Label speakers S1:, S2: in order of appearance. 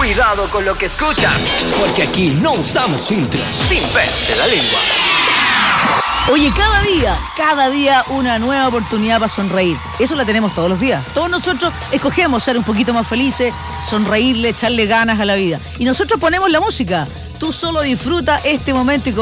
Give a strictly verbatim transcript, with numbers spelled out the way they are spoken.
S1: Cuidado con lo que escuchas,
S2: porque aquí no usamos filtros.
S1: Sin pez en la lengua.
S3: Oye, cada día, cada día una nueva oportunidad para sonreír. Eso la tenemos todos los días. Todos nosotros escogemos ser un poquito más felices, sonreírle, echarle ganas a la vida. Y nosotros ponemos la música. Tú solo disfruta este momento y